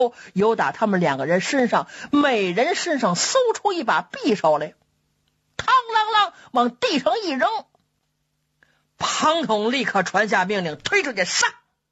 又打他们两个人身上每人身上搜出一把匕首来，嘡啷啷往地上一扔。庞统立刻传下命令，推出去杀。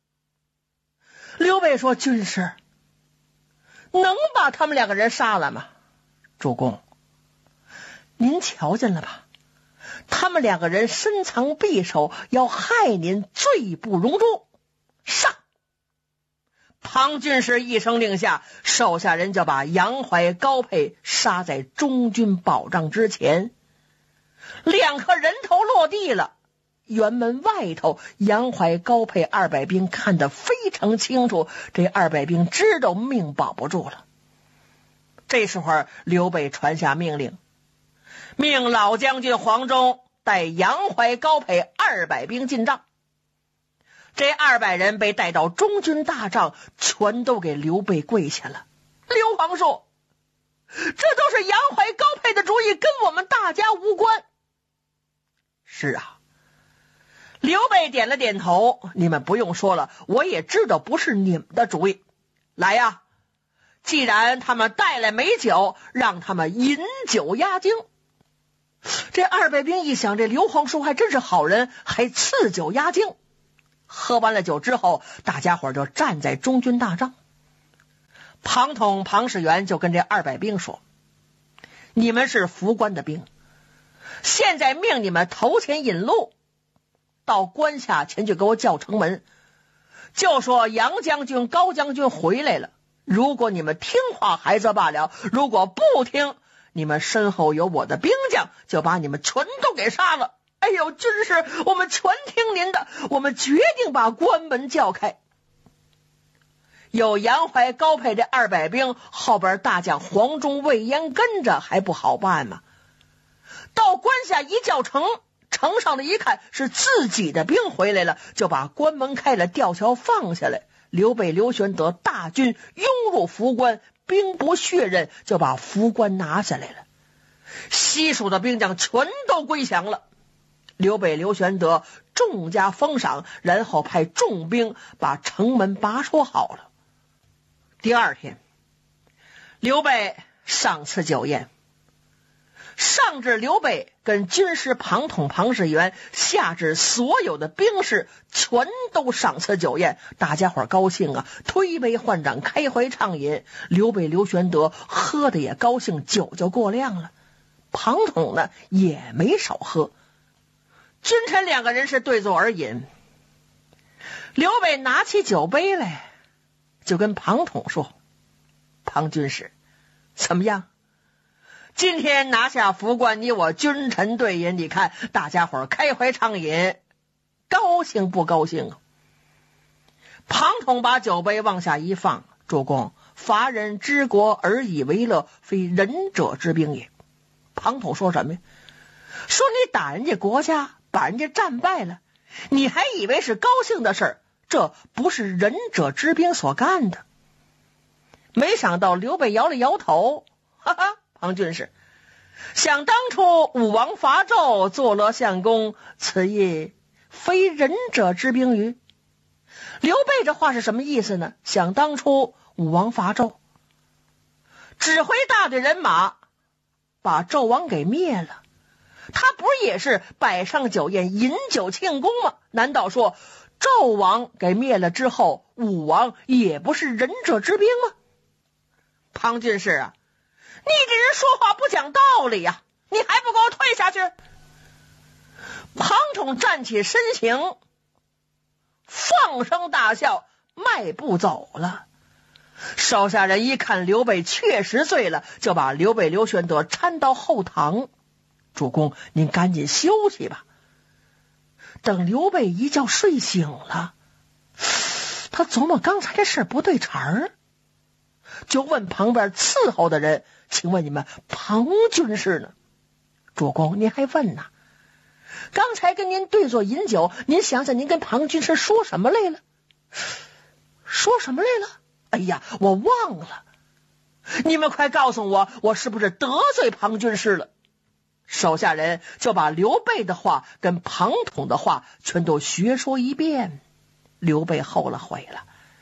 刘备说：“军师，能把他们两个人杀了吗？”主公，您瞧见了吧？他们两个人深藏匕首，要害您，罪不容诛。上！庞军师一声令下，手下人就把杨怀、高沛杀在中军保障之前。两颗人头落地了。辕门外头，杨怀、高沛200兵看得非常清楚，这200兵知道命保不住了。这时候，刘备传下命令，命老将军黄忠带杨怀、高沛200兵进帐。这200人被带到中军大帐，全都给刘备跪下了。刘皇叔，这都是杨怀、高沛的主意，跟我们大家无关。是啊，刘备点了点头，你们不用说了，我也知道不是你们的主意。来呀，既然他们带来美酒，让他们饮酒压惊。这200兵一想，这刘皇叔还真是好人，还赐酒压惊。喝完了酒之后，大家伙就站在中军大帐。庞统、庞士元就跟这200兵说：“你们是副官的兵，现在命你们头前引路，到关下前去给我叫城门，就说杨将军、高将军回来了。如果你们听话还则罢了，如果不听，你们身后有我的兵将，就把你们全都给杀了。哎呦，军师，我们全听您的，我们决定把关门叫开。”有杨怀、高沛这200兵，后边大将黄忠、魏延跟着，还不好办吗？到关下一叫城，城上的一看是自己的兵回来了，就把关门开了，吊桥放下来。刘备、刘玄德大军拥入涪关，兵不血刃就把涪关拿下来了。西蜀的兵将全都归降了。刘备、刘玄德重加封赏，然后派重兵把城门把守好了。第二天，刘备上次酒宴，上至刘备跟军师庞统、庞士元，下至所有的兵士，全都上次酒宴。大家伙高兴啊，推杯换盏，开怀畅饮。刘备、刘玄德喝的也高兴，酒就过量了。庞统呢也没少喝。君臣2个人是对坐而饮。刘备拿起酒杯来，就跟庞统说：“庞军师，怎么样？今天拿下涪关，你我君臣对饮，你看大家伙开怀畅饮，高兴不高兴啊？”庞统把酒杯往下一放：“主公，伐人之国而以为乐，非仁者之兵也。”庞统说什么呀？说你打人家国家，把人家战败了，你还以为是高兴的事儿，这不是仁者之兵所干的。没想到刘备摇了摇头：“哈哈，庞军师，想当初武王伐纣，作乐相公，此亦非仁者之兵于？”刘备这话是什么意思呢？想当初武王伐纣，指挥大队人马把纣王给灭了，他不是也是摆上酒宴饮酒庆功吗？难道说纣王给灭了之后，武王也不是仁者之兵吗？庞军师啊，你这人说话不讲道理呀，你还不给我退下去？庞统站起身形，放声大笑，迈步走了。手下人一看刘备确实醉了，就把刘备、刘玄德搀到后堂：“主公，您赶紧休息吧。”等刘备一觉睡醒了，他琢磨刚才这事不对茬儿，就问旁边伺候的人：“请问你们庞军师呢？”“主公，您还问呢？刚才跟您对坐饮酒，您想想您跟庞军师说什么来了？”“说什么来了？哎呀，我忘了。你们快告诉我，我是不是得罪庞军师了？”手下人就把刘备的话跟庞统的话全都学说一遍。刘备后了悔了，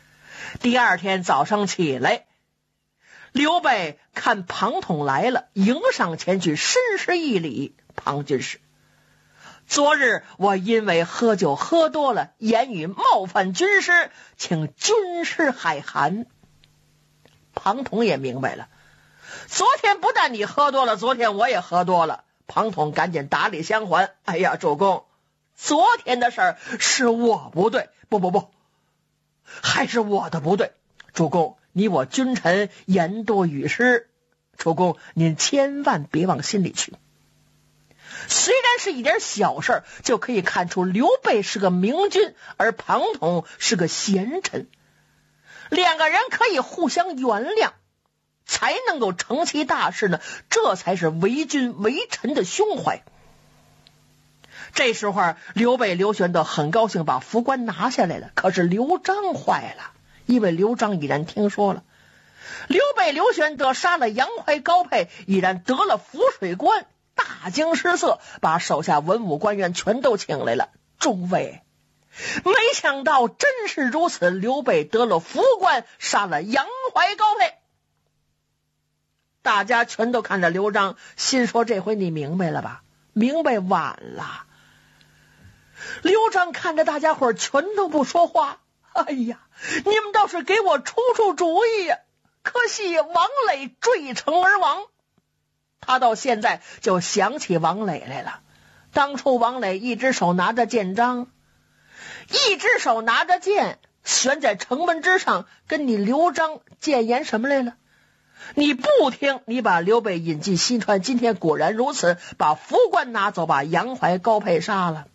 第二天早上起来，刘备看庞统来了，迎上前去，深施一礼：“庞军师，昨日我因为喝酒喝多了，言语冒犯军师，请军师海涵。”庞统也明白了，昨天不但你喝多了，昨天我也喝多了。庞统赶紧打理相还：“哎呀，主公，昨天的事儿是我不对，不，还是我的不对。主公，你我君臣言多语失，主公您千万别往心里去。”虽然是一点小事，就可以看出刘备是个明君，而庞统是个贤臣。两个人可以互相原谅，才能够成其大事呢，这才是为君为臣的胸怀。这时候刘备刘玄德很高兴把符官拿下来了，可是刘璋坏了，因为刘璋已然听说了刘备刘玄德杀了杨怀高沛，已然得了浮水关，大惊失色，把手下文武官员全都请来了。众位，没想到真是如此，刘备得了浮关，杀了杨怀高沛。大家全都看着刘璋，心说这回你明白了吧？明白晚了。刘璋看着大家伙全都不说话，哎呀，你们倒是给我出主意呀！可惜王磊坠城而亡。他到现在就想起王磊来了。当初王磊一只手拿着剑章，一只手拿着剑，悬在城门之上，跟你刘璋谏言什么来了？你不听，你把刘备引进西川，今天果然如此，把符官拿走，把杨怀高沛杀了。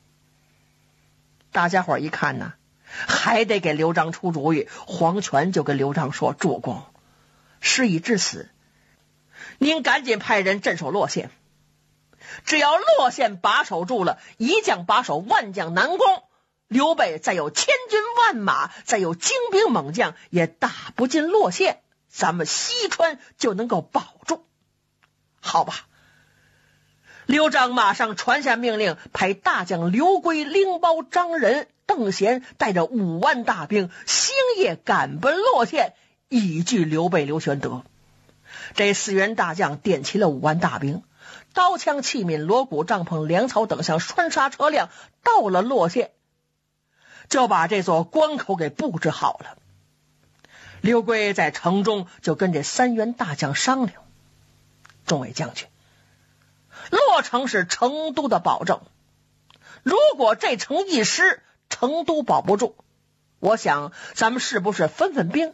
大家伙一看呢，还得给刘璋出主意。黄权就跟刘璋说：“主公，事已至此，您赶紧派人镇守洛县，只要洛县把守住了，一将把守，万将难攻，刘备再有千军万马，再有精兵猛将，也打不进洛县，咱们西川就能够保住。”好吧，刘璋马上传下命令，派大将刘圭、灵包、张仁、邓贤带着5万大兵，星夜赶奔洛县，以拒刘备刘玄德。这4员大将点齐了5万大兵，刀枪器皿、锣鼓帐篷、粮草等项栓杀车辆，到了洛县，就把这座关口给布置好了。刘圭在城中就跟这3员大将商量：“众位将军，洛城是成都的保证，如果这城一失，成都保不住。我想咱们是不是分分兵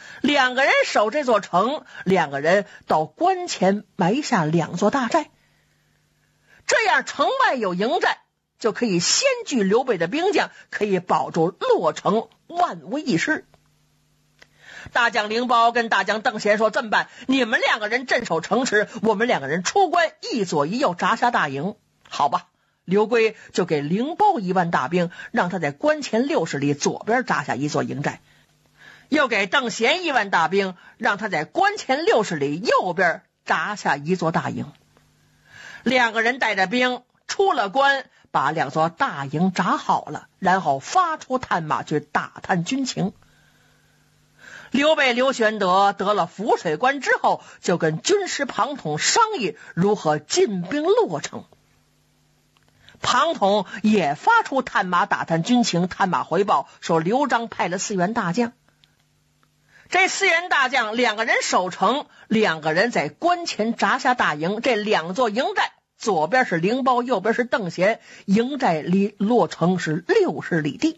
，2个人守这座城，2个人到关前埋下2座大寨，这样城外有营寨，就可以先拒刘备的兵将，可以保住洛城万无一失。”大将灵包跟大将邓贤说：“这么办，你们2个人镇守城池，我们2个人出关，一左一右扎下大营。”好吧，刘圭就给灵包1万大兵，让他在关前60里左边扎下1座营寨，又给邓贤1万大兵，让他在关前60里右边扎下1座大营。2个人带着兵出了关，把2座大营扎好了，然后发出探马去打探军情。刘备刘玄德得了浮水关之后，就跟军师庞统商议如何进兵洛城。庞统也发出探马打探军情，探马回报说刘璋派了4员大将，这4员大将2个人守城，2个人在关前扎下大营，这2座营寨，左边是灵包，右边是邓贤，营寨离洛城是60里地。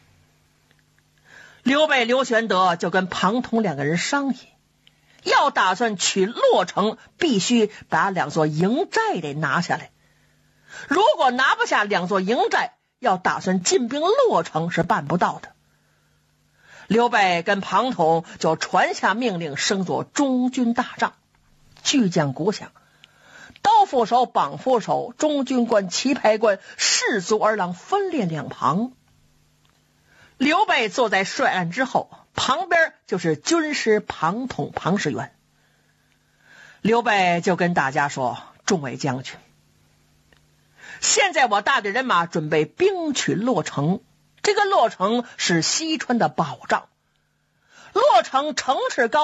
刘备刘玄德就跟庞统2个人商议，要打算取洛城，必须把2座营寨得拿下来。如果拿不下2座营寨，要打算进兵洛城是办不到的。刘备跟庞统就传下命令，升作中军大帐，巨将鼓响，刀斧手、绑斧手、中军官、旗牌官、士卒儿郎分列2旁。刘备坐在帅案之后，旁边就是军师庞统庞士元。刘备就跟大家说：“众位将军，现在我大队人马准备兵取洛城，这个洛城是西川的保障， 洛城城市高